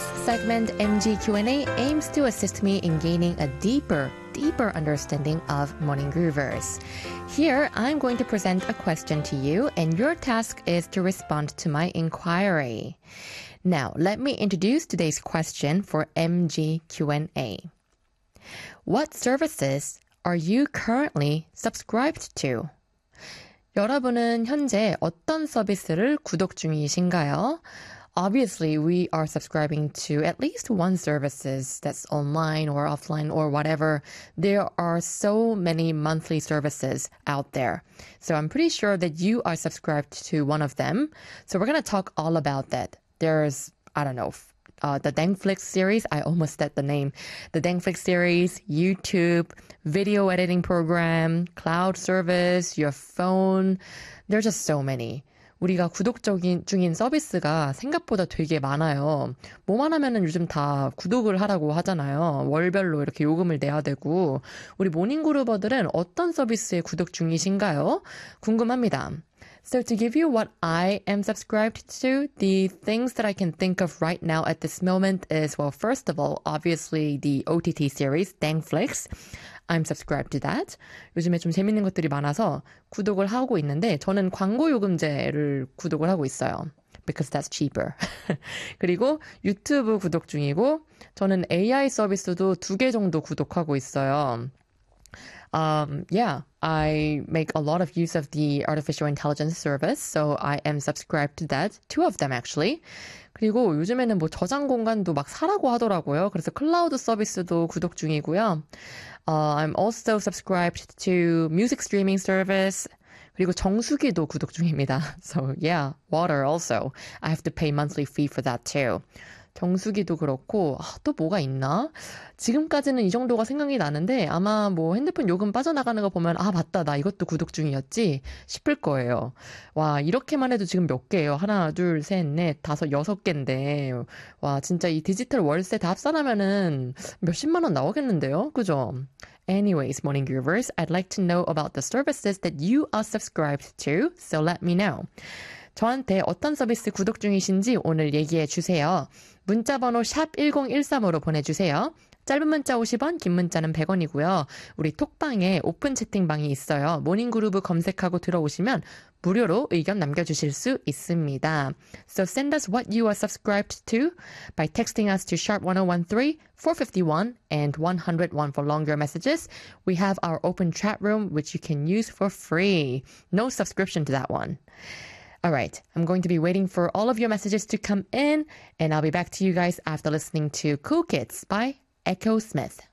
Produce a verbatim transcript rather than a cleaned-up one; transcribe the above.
This segment, M G Q and A, aims to assist me in gaining a deeper, deeper understanding of Morning Groovers. Here, I'm going to present a question to you, and your task is to respond to my inquiry. Now, let me introduce today's question for M G Q and A. What services are you currently subscribed to? 여러분은 현재 어떤 서비스를 구독 중이신가요? Obviously, we are subscribing to at least one services that's online or offline or whatever. There are so many monthly services out there. So I'm pretty sure that you are subscribed to one of them. So we're going to talk all about that. There's, I don't know, uh, the Dangflix series. I almost said the name. The Dangflix series, YouTube, video editing program, cloud service, your phone. There's just so many. 우리가 구독 중인, 중인 서비스가 생각보다 되게 많아요. 뭐만 하면은 요즘 다 구독을 하라고 하잖아요. 월별로 이렇게 요금을 내야 되고. 우리 모닝그루버들은 어떤 서비스에 구독 중이신가요? 궁금합니다. So to give you what I am subscribed to, the things that I can think of right now at this moment is, well, first of all, obviously the O T T series, Dangflix. I'm subscribed to that. 요즘에 좀 재밌는 것들이 많아서 구독을 하고 있는데 저는 광고 요금제를 구독을 하고 있어요. Because that's cheaper. 그리고 유튜브 구독 중이고 저는 에이아이 서비스도 두 개 정도 구독하고 있어요. Um, yeah, I make a lot of use of the artificial intelligence service, so I am subscribed to that. Two of them, actually. 그리고 요즘에는 뭐 저장 공간도 막 사라고 하더라고요. 그래서 클라우드 서비스도 구독 중이고요. Uh, I'm also subscribed to music streaming service. 그리고 정수기도 구독 중입니다. So yeah, water also. I have to pay monthly fee for that too. 정수기도 그렇고 아, 또 뭐가 있나? 지금까지는 이 정도가 생각이 나는데 아마 뭐 핸드폰 요금 빠져나가는 거 보면 아 맞다 나 이것도 구독 중이었지 싶을 거예요. 와 이렇게만 해도 지금 몇 개예요? 하나 둘 셋 넷 다섯 여섯 개인데 와 진짜 이 디지털 월세 다 합산하면은 몇십만 원 나오겠는데요? 그죠? Anyways, Morning Groovers, I'd like to know about the services that you are subscribed to, so let me know. 저한테 어떤 서비스 구독 중이신지 오늘 얘기해 주세요. 문자번호 샵 일공일삼으로 보내주세요. 짧은 문자 오십 원, 긴 문자는 백 원이고요. 우리 톡방에 오픈 채팅방이 있어요. 모닝그루브 검색하고 들어오시면 무료로 의견 남겨주실 수 있습니다. So send us what you are subscribed to by texting us to sharp one oh one three, four five one, and one oh one for longer messages. We have our open chat room, which you can use for free. No subscription to that one. All right, I'm going to be waiting for all of your messages to come in, and I'll be back to you guys after listening to Cool Kids by Echo Smith.